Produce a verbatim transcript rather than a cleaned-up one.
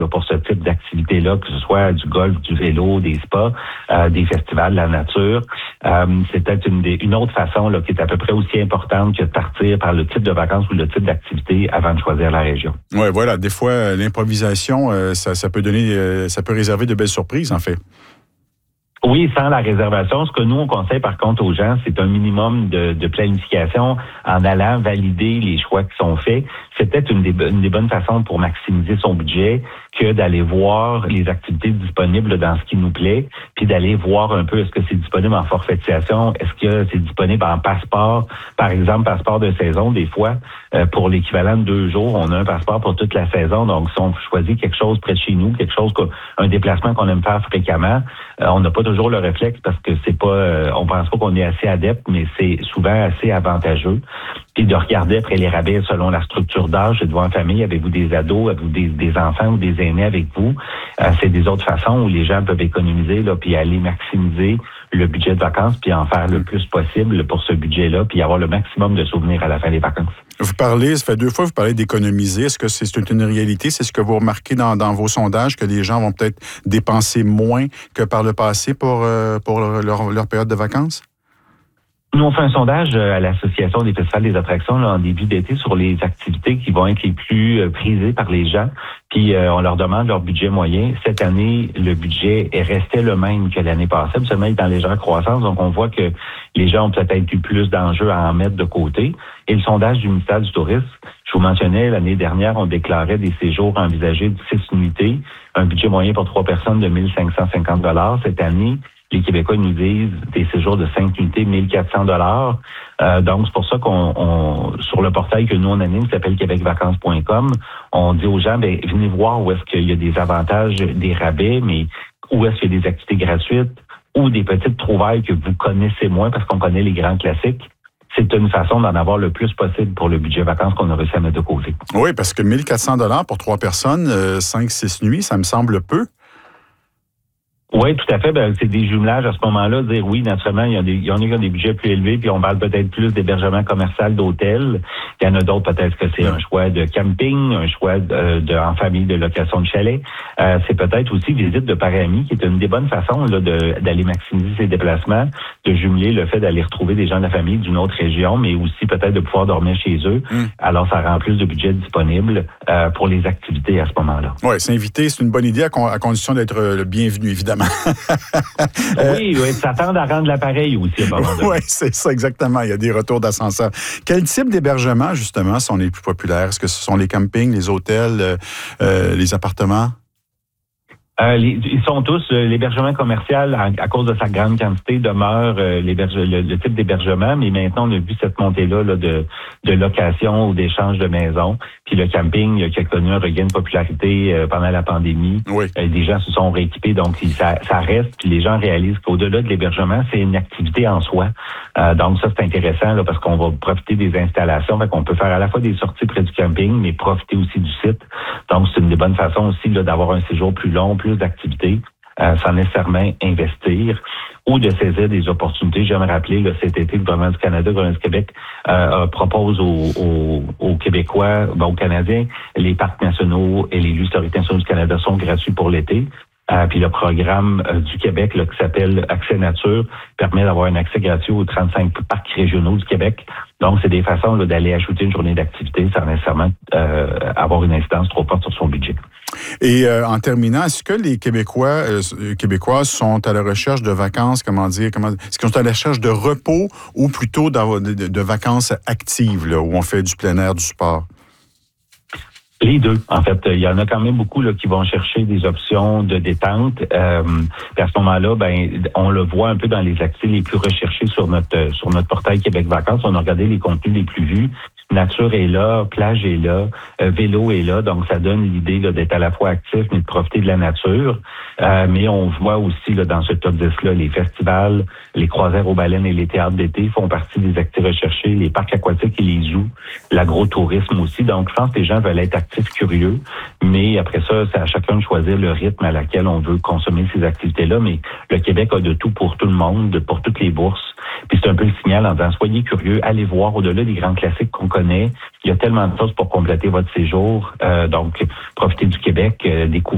pour ce type d'activité-là, que ce soit du golf, du vélo, des spas, euh, des festivals de la nature. Euh, c'est peut-être une, des, une autre façon là, qui est à peu près aussi importante que de partir par le type de vacances ou le type d'activité avant de choisir la région. Oui, voilà. Des fois, euh, l'improvisation, euh, ça, ça peut donner, euh, ça peut réserver de belles surprises, en fait. Oui, sans la réservation. Ce que nous, on conseille par contre aux gens, c'est un minimum de, de planification en allant valider les choix qui sont faits. C'est peut-être une des, une des bonnes façons pour maximiser son budget que d'aller voir les activités disponibles dans ce qui nous plaît, puis d'aller voir un peu est-ce que c'est disponible en forfaitisation, est-ce que c'est disponible en passeport, par exemple, passeport de saison. Des fois, euh, pour l'équivalent de deux jours, on a un passeport pour toute la saison. Donc, si on choisit quelque chose près de chez nous, quelque chose, un déplacement qu'on aime faire fréquemment, euh, on n'a pas toujours le réflexe parce que c'est pas, euh, on pense pas qu'on est assez adepte, mais c'est souvent assez avantageux. Puis de regarder après les rabais selon la structure d'âge. Êtes-vous en famille? Avez-vous des ados? Avez-vous des, des enfants ou des aînés avec vous? Euh, c'est des autres façons où les gens peuvent économiser là, puis aller maximiser le budget de vacances, puis en faire le plus possible pour ce budget-là, puis avoir le maximum de souvenirs à la fin des vacances. Vous parlez, ça fait deux fois que vous parlez d'économiser. Est-ce que c'est une réalité? C'est ce que vous remarquez dans, dans vos sondages, que les gens vont peut-être dépenser moins que par le passé pour, euh, pour leur, leur période de vacances? Nous, on fait un sondage à l'Association des festivals des attractions là, en début d'été sur les activités qui vont être les plus prisées par les gens. Puis, euh, on leur demande leur budget moyen. Cette année, le budget est resté le même que l'année passée, seulement il est en légère croissance. Donc, on voit que les gens ont peut-être eu plus d'enjeux à en mettre de côté. Et le sondage du ministère du Tourisme, je vous mentionnais, l'année dernière, on déclarait des séjours envisagés de six nuitées, un budget moyen pour trois personnes de mille cinq cent cinquante dollars. Cette année, les Québécois nous disent des séjours de cinq nuitées, mille quatre cents dollars. Euh, donc, c'est pour ça qu'on, on, sur le portail que nous, on anime, qui s'appelle québec vacances point com, on dit aux gens, ben, venez voir où est-ce qu'il y a des avantages, des rabais, mais où est-ce qu'il y a des activités gratuites ou des petites trouvailles que vous connaissez moins parce qu'on connaît les grands classiques. C'est une façon d'en avoir le plus possible pour le budget vacances qu'on a réussi à mettre de côté. Oui, parce que mille quatre cents dollars pour trois personnes, euh, cinq six nuits, ça me semble peu. Oui, tout à fait. Ben, c'est des jumelages à ce moment-là. Dire oui, naturellement, il y a des, il y en a qui ont des budgets plus élevés, puis on parle peut-être plus d'hébergement commercial, d'hôtel. Il y en a d'autres, peut-être que c'est un choix de camping, un choix de, de en famille de location de chalet. Euh, c'est peut-être aussi visite de parents amis, qui est une des bonnes façons là, de, d'aller maximiser ses déplacements, de jumeler le fait d'aller retrouver des gens de la famille d'une autre région, mais aussi peut-être de pouvoir dormir chez eux. Mm. Alors, ça rend plus de budget disponible euh, pour les activités à ce moment-là. Oui, s'inviter, c'est une bonne idée à, con- à condition d'être le bienvenu, évidemment. oui, oui, s'attendre à rendre l'appareil aussi à un moment donné. Oui, c'est ça, exactement. Il y a des retours d'ascenseur. Quel type d'hébergement, justement, sont les plus populaires? Est-ce que ce sont les campings, les hôtels, euh, les appartements? Euh, les, ils sont tous, euh, l'hébergement commercial, à, à cause de sa grande quantité, demeure euh, le, le type d'hébergement, mais maintenant, on a vu cette montée-là là, de, de location ou d'échange de maisons. Puis le camping, qui a connu un regain de popularité euh, pendant la pandémie, oui. euh, des gens se sont rééquipés, donc ça, ça reste, puis les gens réalisent qu'au-delà de l'hébergement, c'est une activité en soi. Euh, donc ça, c'est intéressant là, parce qu'on va profiter des installations, fait qu'on peut faire à la fois des sorties près du camping, mais profiter aussi du site. Donc, c'est une des bonnes façons aussi là, d'avoir un séjour plus long, plus d'activités, euh, sans nécessairement investir ou de saisir des opportunités. J'aime rappeler, là, cet été, le gouvernement du Canada, le gouvernement du Québec euh, propose aux, aux, aux Québécois, ben, aux Canadiens, les parcs nationaux et les lieux historiques nationaux du Canada sont gratuits pour l'été. Euh, puis le programme euh, du Québec là, qui s'appelle Accès Nature permet d'avoir un accès gratuit aux trente-cinq parcs régionaux du Québec. Donc, c'est des façons là, d'aller ajouter une journée d'activité sans nécessairement euh, avoir une incidence trop forte sur son budget. Et euh, en terminant, est-ce que les Québécois, euh, Québécois sont à la recherche de vacances, comment dire, comment, est-ce qu'ils sont à la recherche de repos ou plutôt de, de, de vacances actives, là, où on fait du plein air, du sport? Les deux, en fait. Il y en a quand même beaucoup là, qui vont chercher des options de détente. Euh, à ce moment-là, ben, on le voit un peu dans les activités les plus recherchées sur notre sur notre portail Québec Vacances. On a regardé les contenus les plus vus. Nature est là, plage est là, euh, vélo est là, donc ça donne l'idée là, d'être à la fois actif mais de profiter de la nature. Euh, mais on voit aussi là, dans ce top dix-là, les festivals, les croisières aux baleines et les théâtres d'été font partie des activités recherchées, les parcs aquatiques et les zoos, l'agro-tourisme aussi. Donc je pense que les gens veulent être actifs, curieux, mais après ça, c'est à chacun de choisir le rythme à laquelle on veut consommer ces activités-là. Mais le Québec a de tout pour tout le monde, pour toutes les bourses. Puis c'est un peu le signal en disant, soyez curieux, allez voir au-delà des grands classiques qu'on connaît. Il y a tellement de choses pour compléter votre séjour. Euh, donc, profitez du Québec, euh, découvrez